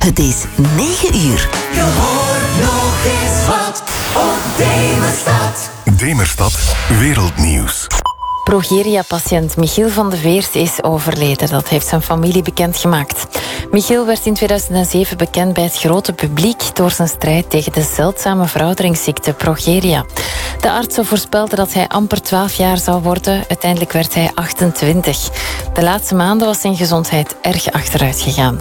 Het is 9 uur. Je hoort nog eens wat op Demerstad. Demerstad Wereldnieuws. Progeria-patiënt Michiel van de Veert is overleden. Dat heeft zijn familie bekendgemaakt. Michiel werd in 2007 bekend bij het grote publiek door zijn strijd tegen de zeldzame verouderingsziekte progeria. De artsen voorspelden dat hij amper 12 jaar zou worden. Uiteindelijk werd hij 28. De laatste maanden was zijn gezondheid erg achteruit gegaan.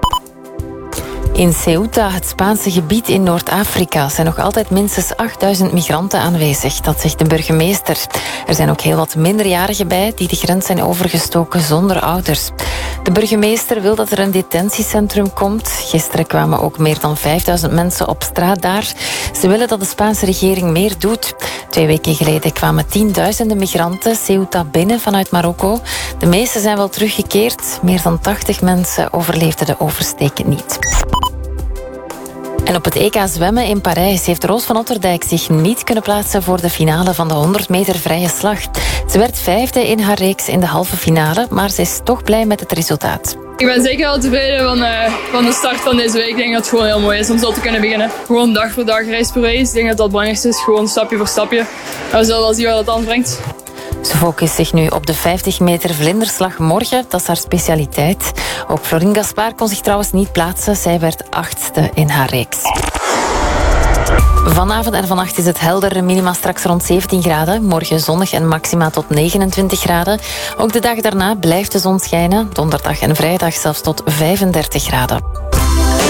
In Ceuta, het Spaanse gebied in Noord-Afrika, zijn nog altijd minstens 8000 migranten aanwezig. Dat zegt de burgemeester. Er zijn ook heel wat minderjarigen bij die de grens zijn overgestoken zonder ouders. De burgemeester wil dat er een detentiecentrum komt. Gisteren kwamen ook meer dan 5000 mensen op straat daar. Ze willen dat de Spaanse regering meer doet. 2 weken geleden kwamen tienduizenden migranten Ceuta binnen vanuit Marokko. De meeste zijn wel teruggekeerd. Meer dan 80 mensen overleefden de oversteek niet. En op het EK zwemmen in Parijs heeft Roos van Otterdijk zich niet kunnen plaatsen voor de finale van de 100 meter vrije slag. Ze werd 5e in haar reeks in de halve finale, maar ze is toch blij met het resultaat. Ik ben zeker wel tevreden van de start van deze week. Ik denk dat het gewoon heel mooi is om zo te kunnen beginnen. Gewoon dag voor dag, race per race. Ik denk dat dat het belangrijkste is. Gewoon stapje voor stapje. En we zullen wel zien wat het dan brengt. Ze focust zich nu op de 50 meter vlinderslag morgen. Dat is haar specialiteit. Ook Florine Gaspard kon zich trouwens niet plaatsen. Zij werd 8e in haar reeks. Vanavond en vannacht is het helder, minima straks rond 17 graden. Morgen zonnig en maxima tot 29 graden. Ook de dag daarna blijft de zon schijnen. Donderdag en vrijdag zelfs tot 35 graden.